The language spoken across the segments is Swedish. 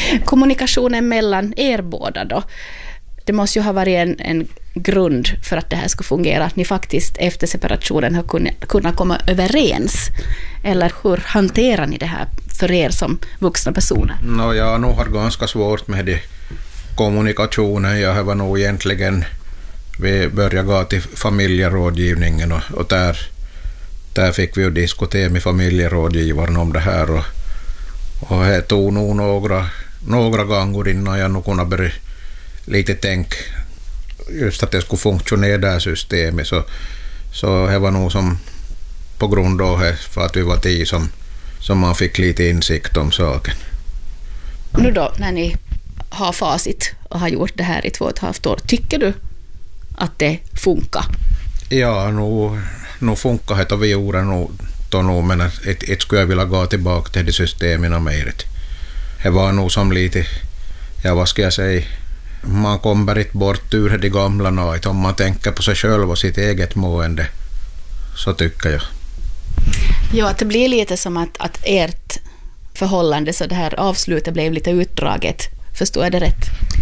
Kommunikationen mellan er båda då, det måste ju ha varit en grund för att det här ska fungera, att ni faktiskt efter separationen har kunnat komma överens. Eller hur hanterar ni det här för er som vuxna personer? Jag har nog ganska svårt med det kommunikationen. Jag var nog egentligen, vi började gå till familjerådgivningen och där fick vi ju diskutera med familjerådgivaren om det här och det tog nog några gånger innan jag nog kunde börja lite tänka just att det skulle funktionera det här systemet, så det var nog som på grund av det, för att vi var 10 som man fick lite insikt om saken. Nu då, när ni har facit och har gjort det här i 2,5 år, tycker du att det funkar? Ja, nu funkar det och vi gjorde nog, men ett skulle jag vilja gå tillbaka till det systemet mer. Det var nog som lite, vad ska jag säga, man kommer inte bort ur det gamla nöjt. Om man tänker på sig själv och sitt eget mående, så tycker jag. Ja, att det blir lite som att ert förhållande, så det här avslutet blev lite utdraget. Förstår jag det rätt?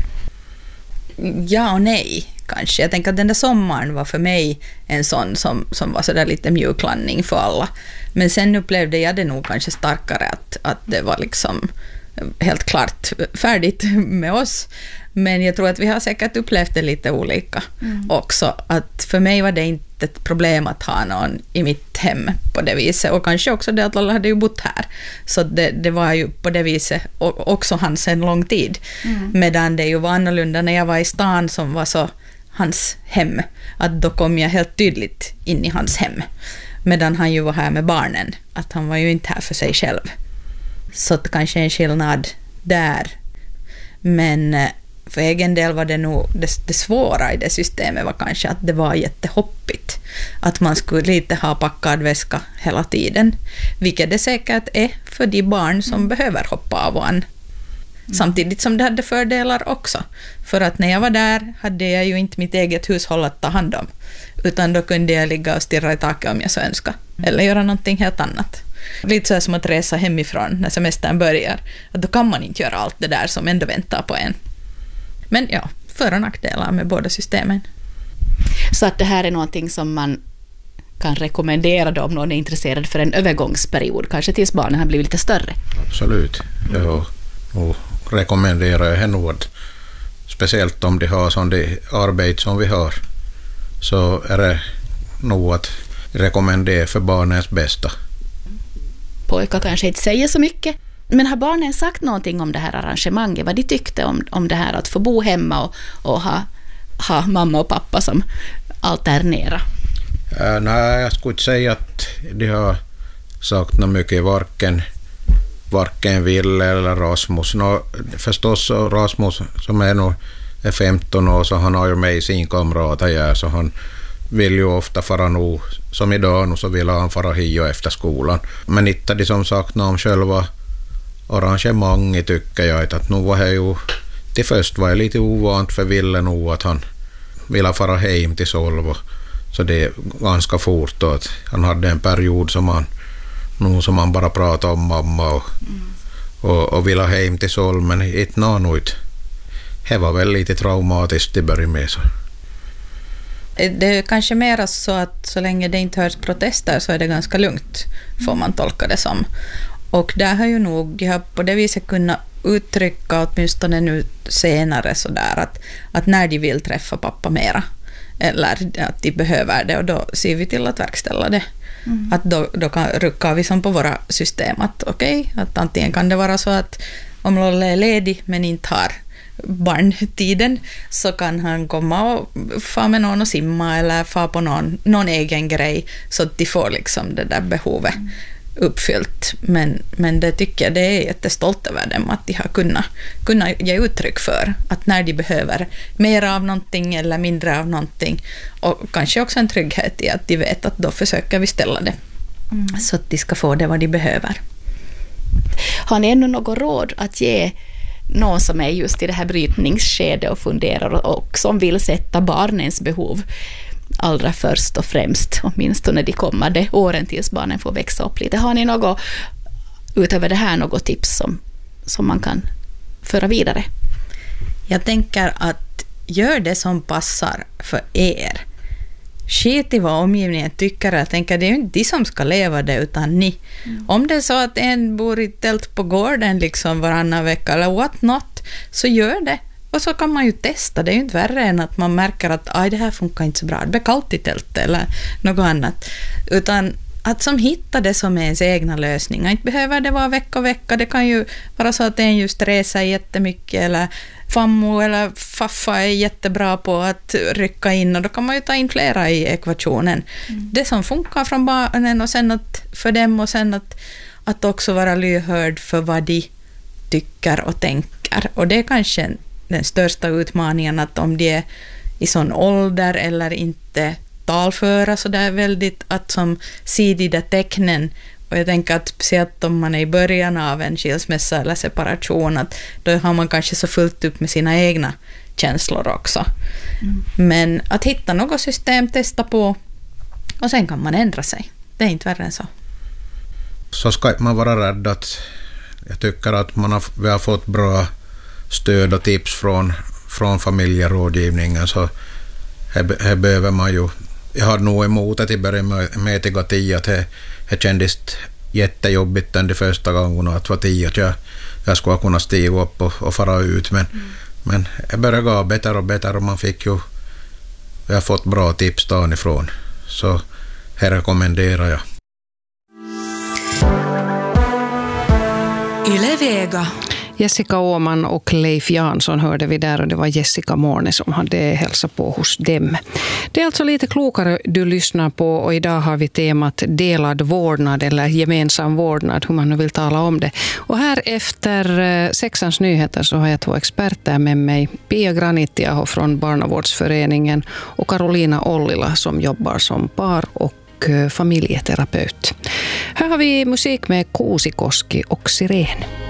Ja och nej, kanske. Jag tänker att den där sommaren var för mig en sån som var så där lite mjuklandning för alla. Men sen upplevde jag det nog kanske starkare att det var liksom helt klart färdigt med oss. Men jag tror att vi har säkert upplevt det lite olika också. Att för mig var det inte ett problem att ha någon i mitt hem på det viset. Och kanske också det att alla hade ju bott här. Så det var ju på det viset också hans en lång tid. Medan det ju var annorlunda när jag var i stan som var så hans hem. Att då kom jag helt tydligt in i hans hem. Medan han ju var här med barnen. Att han var ju inte här för sig själv. Så att kanske en skillnad där. Men för egen del var det nog det svåra i det systemet var kanske att det var jättehoppigt. Att man skulle lite ha packad väska hela tiden. Vilket det säkert är för de barn som behöver hoppa av och an. Samtidigt som det hade fördelar också. För att när jag var där hade jag ju inte mitt eget hushåll att ta hand om. Utan då kunde jag ligga och stirra i taket om jag så önskade. Eller göra någonting helt annat. Lite så som att resa hemifrån när semestern börjar. Att då kan man inte göra allt det där som ändå väntar på en. Men ja, för- och nackdelar med båda systemen. Så att det här är någonting som man kan rekommendera då, om någon är intresserad för en övergångsperiod, kanske tills barnen har blivit lite större. Absolut. Ja, och rekommenderar jag nog att speciellt om de har sån arbete som vi har, så är det nog att rekommendera för barnens bästa. Pojkar kanske inte säger så mycket, men har barnen sagt någonting om det här arrangemanget? Vad de tyckte om det här att få bo hemma och ha mamma och pappa som alternera? Nej, jag skulle inte säga att de har sagt något mycket, varken Ville eller Rasmus. Förstås Rasmus som är 15 år, så han har ju med sin kamrat här, så han vill ju ofta fara nog, som idag nu så vill han fara hio efter skolan. Men inte de som sagt något om själva arrangemanget, tycker jag att nu var det ju till först var det lite ovant för Ville nog att han ville fara hem till Solvo, så det är ganska fort då, att han hade en period som han bara pratade om mamma och ville hem till Solvo, men inte något. Det var väl lite traumatiskt i början med så. Det är kanske mer så att så länge det inte hörs protester så är det ganska lugnt, får man tolka det som. Och där har ju nog de har på det viset kunnat uttrycka åtminstone nu senare så där att när de vill träffa pappa mera eller att de behöver det, och då ser vi till att verkställa det. Att då ruckar vi som på våra system att okej, att antingen kan det vara så att om Lolle är ledig men inte har barntiden, så kan han komma och få med någon och simma eller få på någon egen grej, så att de får liksom det där behovet uppfyllt. Men det tycker jag, det är jättestolt över dem att de har kunnat ge uttryck för att när de behöver mer av någonting eller mindre av någonting, och kanske också en trygghet i att de vet att då försöker vi ställa det så att de ska få det vad de behöver. Har ni ännu något råd att ge någon som är just i det här brytningsskedet och funderar och som vill sätta barnens behov allra först och främst, åtminstone de kommande åren tills barnen får växa upp lite? Har ni något utöver det här, något tips som man kan föra vidare? Jag tänker att gör det som passar för er. Skit i vad omgivningen tycker. Jag tänker det är ju inte de som ska leva det utan ni. Om det är så att en bor i tält på gården liksom varannan vecka eller what not, så gör det. Och så kan man ju testa. Det är ju inte värre än att man märker att det här funkar inte så bra. Det blir kallt i tältet eller något annat. Utan att som hitta det som är ens egna lösningar. Inte behöver det vara vecka. Det kan ju vara så att en just reser jättemycket eller fammo eller faffa är jättebra på att rycka in och då kan man ju ta in flera i ekvationen. Det som funkar från barnen och sen att för dem och sen att också vara lyhörd för vad de tycker och tänker. Och det är kanske den största utmaningen att om de är i sån ålder eller inte talföra så där väldigt att som se de där tecknen. Och jag tänker att speciellt om man är i början av en skilsmässa eller separation att då har man kanske så fullt upp med sina egna känslor också. Men att hitta något system, testa på och sen kan man ändra sig. Det är inte värre än så. Så ska man vara rädd att jag tycker att vi har fått bra stöd och tips från familjerådgivningen så här behöver man ju. Jag hade nog emot att i början med till att det kändes jättejobbigt den första gången att var 10 att jag skulle kunna stiga upp och fara ut men jag började gå bättre och man fick ju jag har fått bra tips därifrån så här rekommenderar jag. Yle Vega. Jessica Åman och Leif Jansson hörde vi där och det var Jessica Morne som hade hälsat på hos dem. Det är alltså lite klokare du lyssnar på och idag har vi temat delad vårdnad eller gemensam vårdnad, hur man nu vill tala om det. Och här efter 6:ans nyheter så har jag 2 experter med mig. Pia Granitiaho från Barnavårdsföreningen och Karolina Ollila som jobbar som par och familjeterapeut. Här har vi musik med Kuusikoski och Siren.